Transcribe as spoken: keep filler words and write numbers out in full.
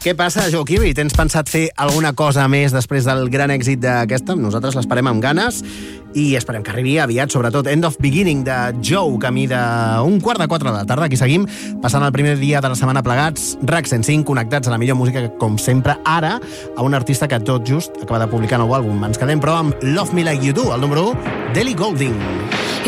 Què passa, Joe Kiwi? Tens pensat fer alguna cosa més després del gran èxit d'aquesta? Nosaltres l'esperem amb ganes i esperem que arribi aviat, sobretot End of Beginning de Joe, camí d'un quart de quatre de la tarda. Aquí seguim, passant el primer dia de la setmana plegats, RAC cent cinc, connectats a la millor música, com sempre, ara, a un artista que tot just acaba de publicar nou àlbum. Ens quedem, però, amb Love Me Like You Do, el número u, d'Ellie Goulding.